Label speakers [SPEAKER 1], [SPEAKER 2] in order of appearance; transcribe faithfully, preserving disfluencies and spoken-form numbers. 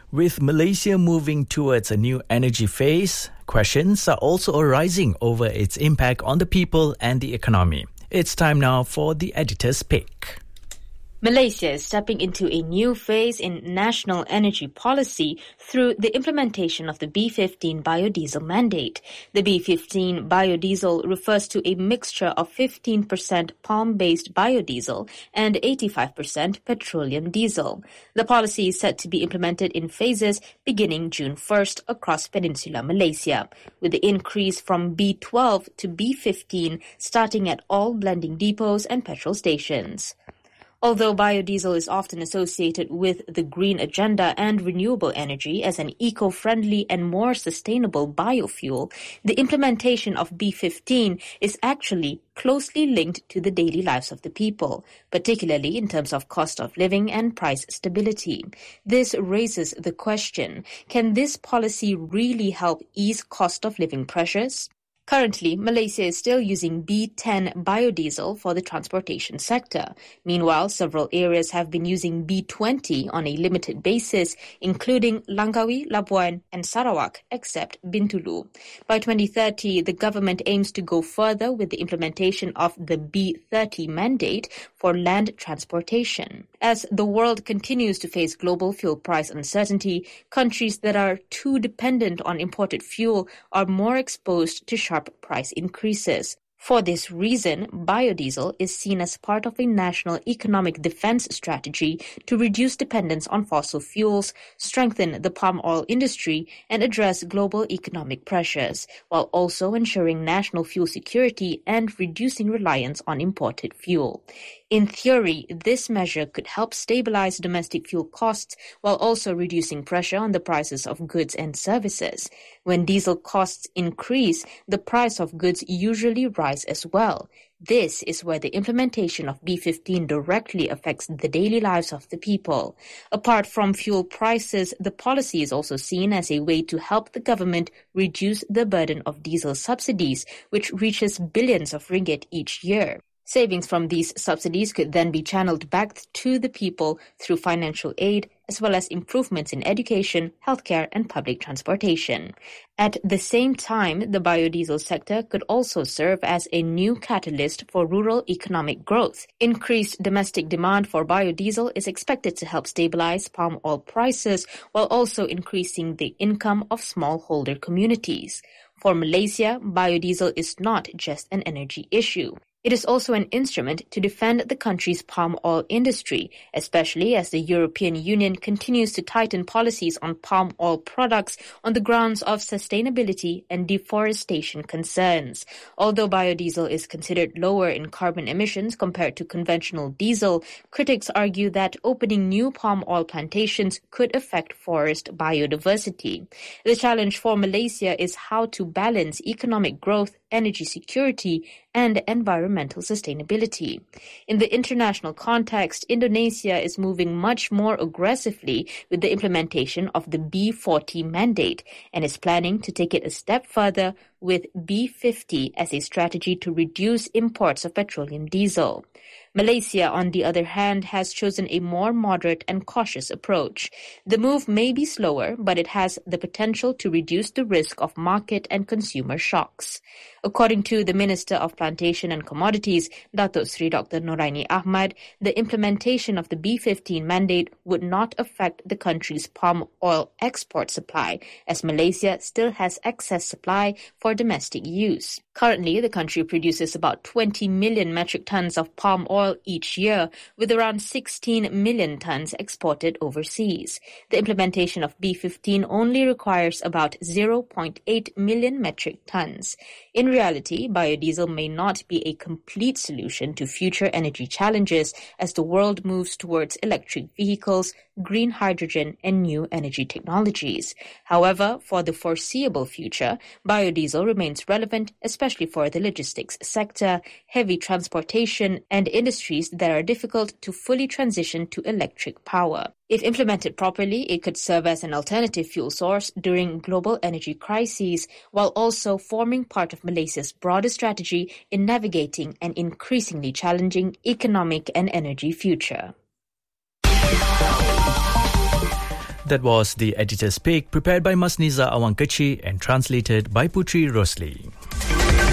[SPEAKER 1] With Malaysia moving towards a new energy phase, questions are also arising over its impact on the people and the economy. It's time now for the editor's pick.
[SPEAKER 2] Malaysia is stepping into a new phase in national energy policy through the implementation of the B fifteen biodiesel mandate. The B fifteen biodiesel refers to a mixture of fifteen percent palm-based biodiesel and eighty-five percent petroleum diesel. The policy is set to be implemented in phases beginning June first across Peninsular Malaysia, with the increase from B twelve to B fifteen starting at all blending depots and petrol stations. Although biodiesel is often associated with the green agenda and renewable energy as an eco-friendly and more sustainable biofuel, the implementation of B fifteen is actually closely linked to the daily lives of the people, particularly in terms of cost of living and price stability. This raises the question, can this policy really help ease cost of living pressures? Currently, Malaysia is still using B ten biodiesel for the transportation sector. Meanwhile, several areas have been using B twenty on a limited basis, including Langkawi, Labuan and Sarawak, except Bintulu. By twenty thirty, the government aims to go further with the implementation of the B thirty mandate for land transportation. As the world continues to face global fuel price uncertainty, countries that are too dependent on imported fuel are more exposed to sharp price increases. For this reason, biodiesel is seen as part of a national economic defense strategy to reduce dependence on fossil fuels, strengthen the palm oil industry, and address global economic pressures, while also ensuring national fuel security and reducing reliance on imported fuel. In theory, this measure could help stabilize domestic fuel costs while also reducing pressure on the prices of goods and services. When diesel costs increase, the price of goods usually rise as well. This is where the implementation of B fifteen directly affects the daily lives of the people. Apart from fuel prices, the policy is also seen as a way to help the government reduce the burden of diesel subsidies, which reaches billions of ringgit each year. Savings from these subsidies could then be channeled back to the people through financial aid, as well as improvements in education, healthcare, and public transportation. At the same time, the biodiesel sector could also serve as a new catalyst for rural economic growth. Increased domestic demand for biodiesel is expected to help stabilize palm oil prices, while also increasing the income of smallholder communities. For Malaysia, biodiesel is not just an energy issue. It is also an instrument to defend the country's palm oil industry, especially as the European Union continues to tighten policies on palm oil products on the grounds of sustainability and deforestation concerns. Although biodiesel is considered lower in carbon emissions compared to conventional diesel, critics argue that opening new palm oil plantations could affect forest biodiversity. The challenge for Malaysia is how to balance economic growth, energy security, and environmental sustainability. In the international context, Indonesia is moving much more aggressively with the implementation of the B forty mandate and is planning to take it a step further with B fifty as a strategy to reduce imports of petroleum diesel. Malaysia, on the other hand, has chosen a more moderate and cautious approach. The move may be slower, but it has the potential to reduce the risk of market and consumer shocks. According to the Minister of Plantation and Commodities, Datuk Seri Doctor Noraini Ahmad, the implementation of the B fifteen mandate would not affect the country's palm oil export supply, as Malaysia still has excess supply for domestic use. Currently, the country produces about twenty million metric tons of palm oil each year, with around sixteen million tons exported overseas. The implementation of B fifteen only requires about zero point eight million metric tons. In reality, biodiesel may not be a complete solution to future energy challenges as the world moves towards electric vehicles, green hydrogen, and new energy technologies. However, for the foreseeable future, biodiesel remains relevant, especially for the logistics sector, heavy transportation, and industries that are difficult to fully transition to electric power. If implemented properly, it could serve as an alternative fuel source during global energy crises, while also forming part of Malaysia's broader strategy in navigating an increasingly challenging economic and energy future.
[SPEAKER 1] That was the editor's pick, prepared by Masniza Awangkachi and translated by Putri Rosli.